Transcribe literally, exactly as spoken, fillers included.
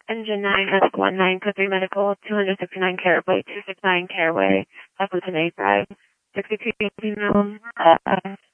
Engine nine S one nine Code three Medical, two sixty-nine Caraway, two sixty-nine Caraway, Appleton eight Drive, sixty-two female, uh,